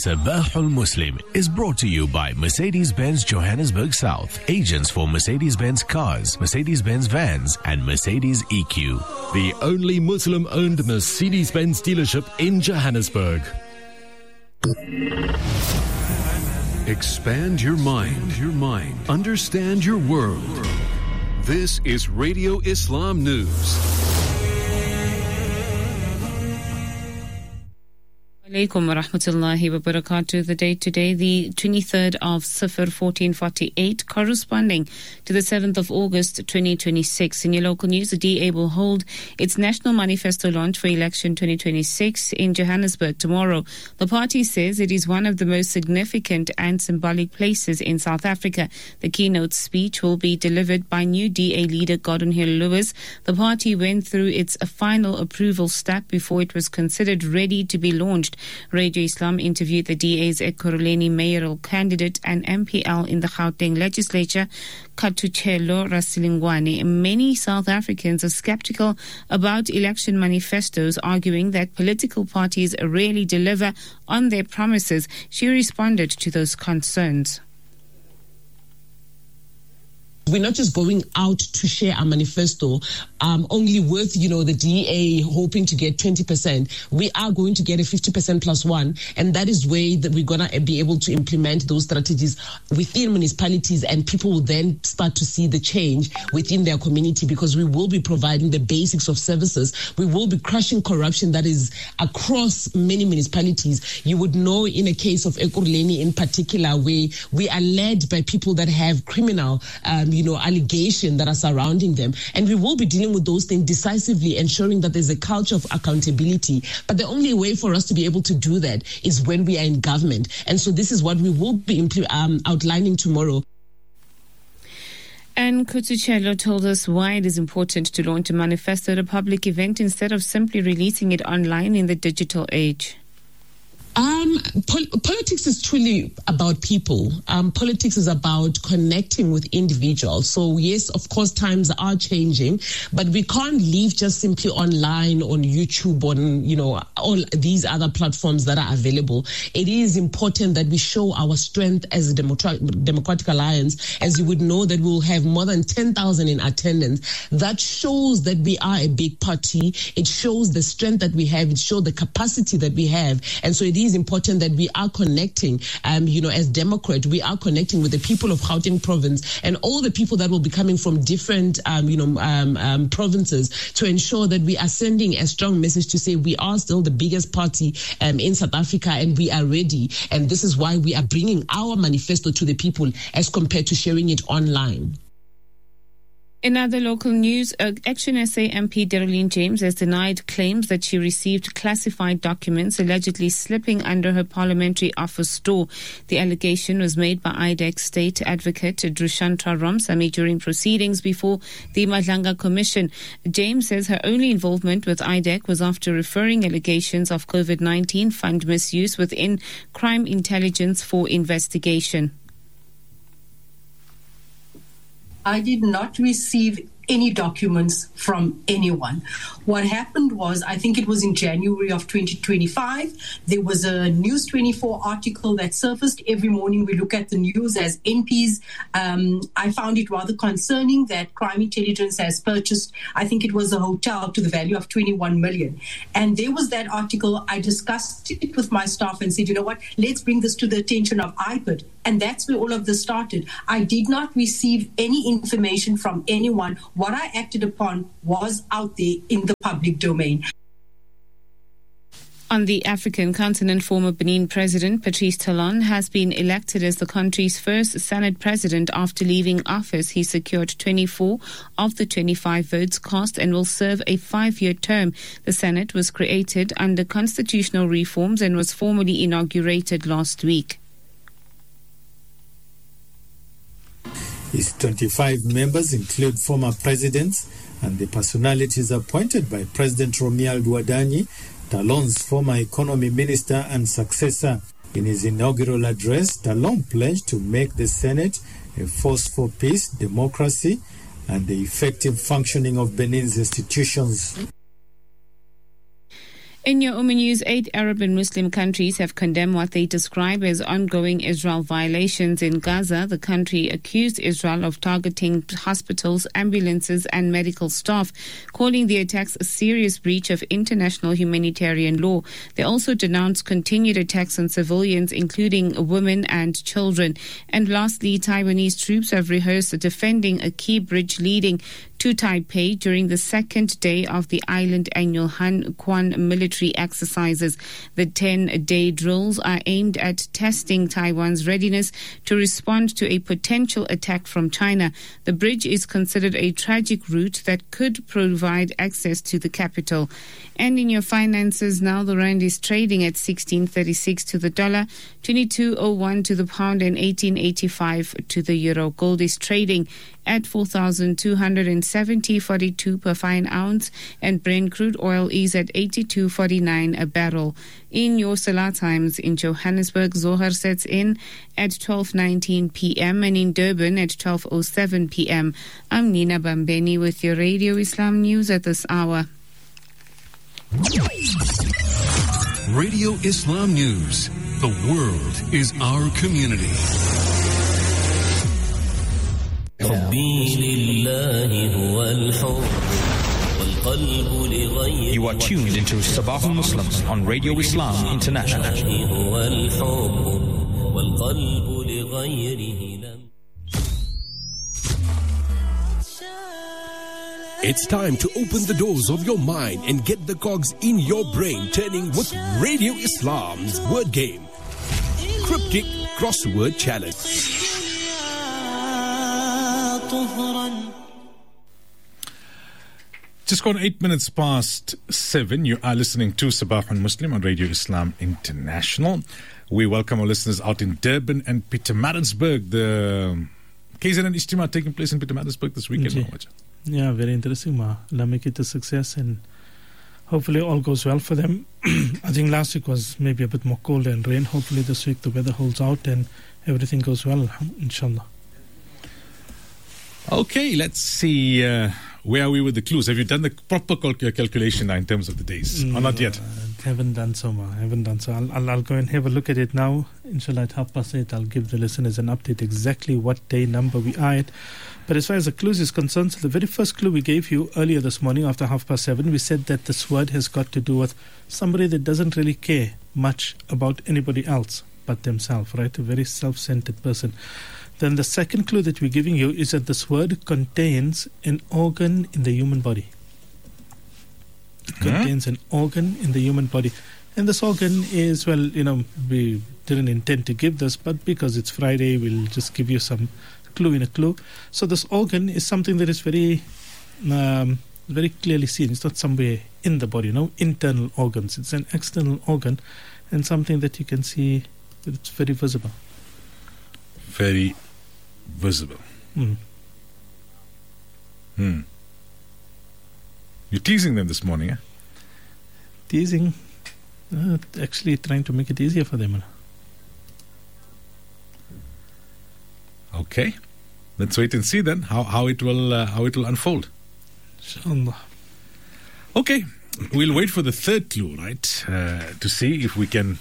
Sabahul Muslim is brought to you by Mercedes-Benz Johannesburg South, agents for Mercedes-Benz cars, Mercedes-Benz vans, and Mercedes EQ. The only Muslim-owned Mercedes-Benz dealership in Johannesburg. Expand your mind. Understand your world. This is Radio Islam News. Alaikum wa rahmatullahi wa barakatuh. The date today, the 23rd of Safar 1448, corresponding to the 7th of August 2026. In your local news, the DA will hold its national manifesto launch for election 2026 in Johannesburg tomorrow. The party says it is one of the most significant and symbolic places in South Africa. The keynote speech will be delivered by new DA leader Gordon Hill-Lewis. The party went through its final approval step before it was considered ready to be launched. Radio Islam interviewed the DA's Ekurhuleni mayoral candidate and MPL in the Gauteng legislature, Katuchelo Rasilingwane. Many South Africans are skeptical about election manifestos, arguing that political parties rarely deliver on their promises. She responded to those concerns. We're not just going out to share our manifesto only with, the DA hoping to get 20%. We are going to get a 50% plus one, and that is where that we're going to be able to implement those strategies within municipalities, and people will then start to see the change within their community, because we will be providing the basics of services. We will be crushing corruption that is across many municipalities. You would know in a case of Ekurhuleni in particular, where we are led by people that have criminal allegation that are surrounding them. And we will be dealing with those things decisively, ensuring that there's a culture of accountability. But the only way for us to be able to do that is when we are in government. And so this is what we will be outlining tomorrow. And Katuchelo told us why it is important to launch a manifesto at a public event instead of simply releasing it online in the digital age. Politics is truly about people. Politics is about connecting with individuals. So yes, of course, times are changing, but we can't leave just simply online, on YouTube, on, all these other platforms that are available. It is important that we show our strength as a Democratic Alliance. As you would know, that we'll have more than 10,000 in attendance. That shows that we are a big party. It shows the strength that we have. It shows the capacity that we have. And so it is important that we are connecting, as Democrat, we are connecting with the people of Gauteng province and all the people that will be coming from different, provinces, to ensure that we are sending a strong message to say we are still the biggest party in South Africa, and we are ready. And this is why we are bringing our manifesto to the people as compared to sharing it online. In other local news, Action SA MP Darlene James has denied claims that she received classified documents allegedly slipping under her parliamentary office door. The allegation was made by IDEC State Advocate Drushantra Romsamy during proceedings before the Madlanga Commission. James says her only involvement with IDEC was after referring allegations of COVID-19 fund misuse within crime intelligence for investigation. I did not receive any documents from anyone. What happened was, I think it was in January of 2025, there was a News 24 article that surfaced. Every morning we look at the news as MPs. I found it rather concerning that Crime Intelligence has purchased, I think it was a hotel to the value of 21 million. And there was that article. I discussed it with my staff and said, you know what, let's bring this to the attention of IPID. And that's where all of this started. I did not receive any information from anyone. What I acted upon was out there in the public domain. On the African continent, former Benin President Patrice Talon has been elected as the country's first Senate president after leaving office. He secured 24 of the 25 votes cast and will serve a 5-year term. The Senate was created under constitutional reforms and was formally inaugurated last week. Its 25 members include former presidents and the personalities appointed by President Romuald Wadanyi, Talon's former economy minister and successor. In his inaugural address, Talon pledged to make the Senate a force for peace, democracy, and the effective functioning of Benin's institutions. In your Oman News, 8 Arab and Muslim countries have condemned what they describe as ongoing Israel violations in Gaza. The country accused Israel of targeting hospitals, ambulances and medical staff, calling the attacks a serious breach of international humanitarian law. They also denounced continued attacks on civilians, including women and children. And lastly, Taiwanese troops have rehearsed defending a key bridge leading to Taipei during the second day of the island annual Han Quan military exercises. The 10-day drills are aimed at testing Taiwan's readiness to respond to a potential attack from China. The bridge is considered a tragic route that could provide access to the capital. And in your finances now, the rand is trading at 16.36 to the dollar, 22.01 to the pound and 18.85 to the euro. Gold is trading at 4,270.42 per fine ounce, and Brent crude oil is at 82.49 a barrel. In your Salah times in Johannesburg, Zohar sets in at 12:19 p.m. and in Durban at 12:07 p.m. I'm Nina Bambeni with your Radio Islam News at this hour. Radio Islam News. The world is our community. You are tuned into Sabahul Muslims on Radio Islam International. It's time to open the doors of your mind and get the cogs in your brain turning with Radio Islam's word game. Cryptic Crossword Challenge. Just gone 8 minutes past 7. You are listening to Sabahul Muslim on Radio Islam International. We welcome our listeners out in Durban and Pietermaritzburg. The KZN Ijtima taking place in Pietermaritzburg this weekend. Yeah, very interesting, Ma. Allah make it a success and hopefully all goes well for them. I think last week was maybe a bit more cold and rain. Hopefully this week the weather holds out and everything goes well, inshallah. Okay, let's see. Where are we with the clues? Have you done the proper calculation now in terms of the days? Or not yet? Haven't done so, Ma. Haven't done so. I'll go and have a look at it now. Inshallah, at 8:30, I'll give the listeners an update exactly what day number we are at. But as far as the clues is concerned, so the very first clue we gave you earlier this morning after 7:30, we said that this word has got to do with somebody that doesn't really care much about anybody else but themselves, right? A very self-centered person. Then the second clue that we're giving you is that this word contains an organ in the human body. It contains an organ in the human body. And this organ is, well, we didn't intend to give this, but because it's Friday, we'll just give you some clue in a clue. So this organ is something that is very, very clearly seen. It's not somewhere in the body, internal organs. It's an external organ and something that you can see, it's very visible. Very visible. You're teasing them this morning, eh? Teasing? Actually trying to make it easier for them. Okay. Let's wait and see then how it will unfold. Inshallah. Okay. We'll wait for the third clue, right? To see if we can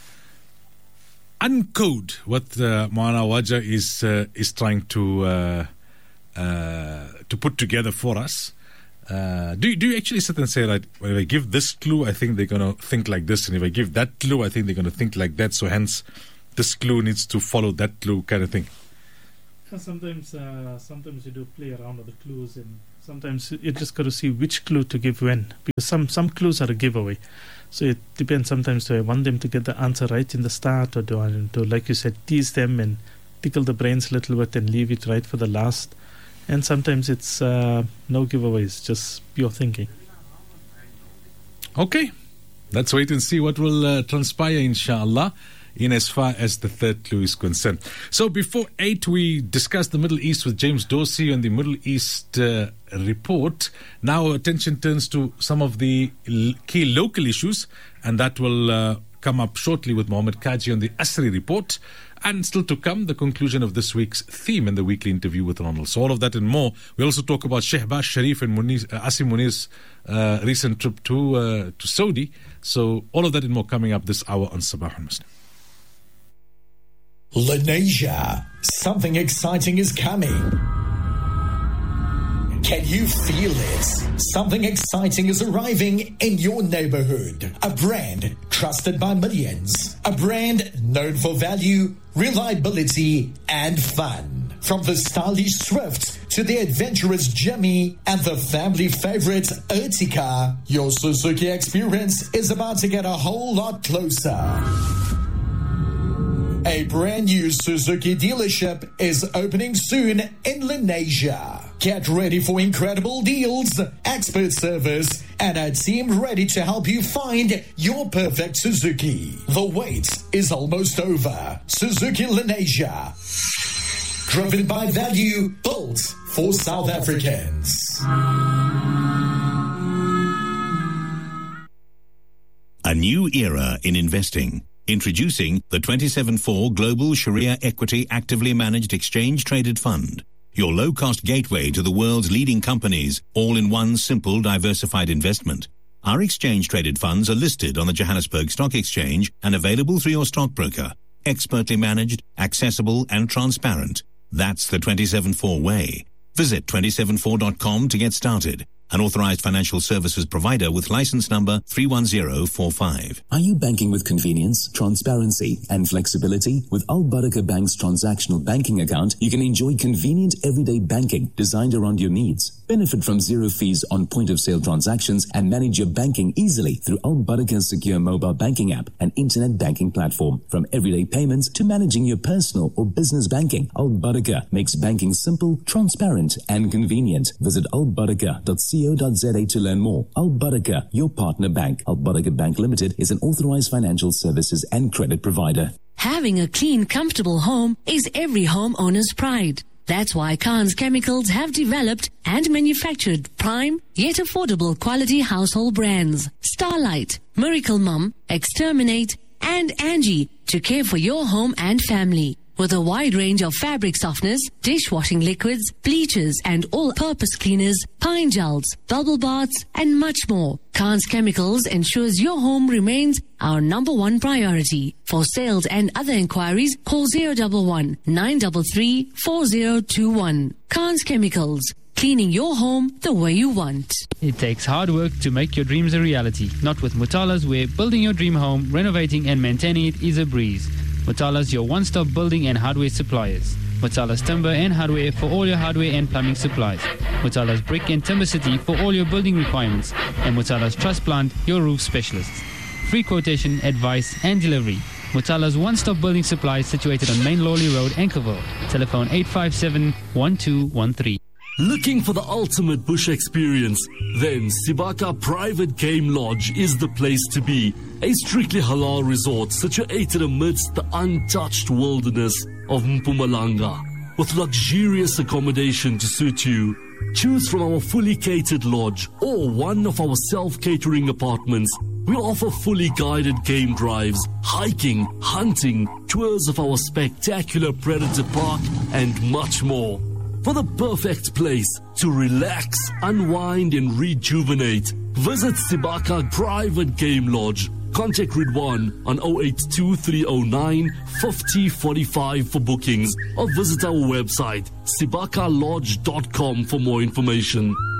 uncode what Moana Waja is trying to put together for us. Do you actually sit and say, right, well, if I give this clue, I think they're going to think like this, and if I give that clue, I think they're going to think like that, so hence this clue needs to follow that clue kind of thing? Sometimes you do play around with the clues, and sometimes you just got to see which clue to give when, because some clues are a giveaway. So it depends. Sometimes do I want them to get the answer right in the start, or do I want to, like you said, tease them and tickle the brains a little bit and leave it right for the last? And sometimes it's no giveaways, just pure thinking. Okay. Let's wait and see what will transpire, inshallah, in as far as the third clue is concerned. So before 8, we discussed the Middle East with James Dorsey and the Middle East report. Now our attention turns to some of the key local issues, and that will come up shortly with Mohammed Kaji on the Asri report. And still to come, the conclusion of this week's theme in the weekly interview with Ronald. So all of that and more. We also talk about Shehbaz Sharif and Asim Munir's recent trip to Saudi. So all of that and more coming up this hour on Sabah al-Muslim. Lenasia, something exciting is coming. Can you feel it? Something exciting is arriving in your neighborhood. A brand trusted by millions. A brand known for value, reliability, and fun. From the stylish Swift to the adventurous Jimmy and the family favorite Ertiga, your Suzuki experience is about to get a whole lot closer. A brand new Suzuki dealership is opening soon in Lenasia. Get ready for incredible deals, expert service, and a team ready to help you find your perfect Suzuki. The wait is almost over. Suzuki Lenasia. Driven by value, built for South Africans. A new era in investing. Introducing the 27/4 Global Sharia Equity Actively Managed Exchange Traded Fund. Your low-cost gateway to the world's leading companies, all in one simple diversified investment. Our exchange-traded funds are listed on the Johannesburg Stock Exchange and available through your stockbroker. Expertly managed, accessible and transparent. That's the 27/4 way. Visit 274.com to get started. An authorized financial services provider with license number 31045. Are you banking with convenience, transparency, and flexibility? With Al Barakah Bank's transactional banking account, you can enjoy convenient everyday banking designed around your needs. Benefit from zero fees on point-of-sale transactions and manage your banking easily through Al Barakah's secure mobile banking app and internet banking platform. From everyday payments to managing your personal or business banking, Al Barakah makes banking simple, transparent, and convenient. Visit albarakah.co.za to learn more. Al Barakah, your partner bank. Al Barakah Bank Limited is an authorized financial services and credit provider. Having a clean, comfortable home is every homeowner's pride. That's why Khan's Chemicals have developed and manufactured prime yet affordable quality household brands. Starlight, Miracle Mum, Exterminate, and Angie to care for your home and family. With a wide range of fabric softeners, dishwashing liquids, bleachers, and all-purpose cleaners, pine gels, bubble baths, and much more, Khan's Chemicals ensures your home remains our #1 priority. For sales and other inquiries, call 011 933 4021. Khan's Chemicals, cleaning your home the way you want. It takes hard work to make your dreams a reality. Not with Mutala's, where building your dream home, renovating and maintaining it is a breeze. Mutala's, your one-stop building and hardware suppliers. Mutala's Timber and Hardware for all your hardware and plumbing supplies. Mutala's Brick and Timber City for all your building requirements. And Mutala's Truss Plant, your roof specialists. Free quotation, advice and delivery. Mutala's one-stop building supplies situated on Main Lawley Road, Anchorville. Telephone 857-1213. Looking for the ultimate bush experience? Then Sibaka Private Game Lodge is the place to be. A strictly halal resort situated amidst the untouched wilderness of Mpumalanga. With luxurious accommodation to suit you. Choose from our fully catered lodge or one of our self-catering apartments. We offer fully guided game drives, hiking, hunting, tours of our spectacular Predator Park and much more. For the perfect place to relax, unwind and rejuvenate, visit Sibaka Private Game Lodge. Contact Ridwan on 082-309 5045 for bookings or visit our website sibakalodge.com for more information.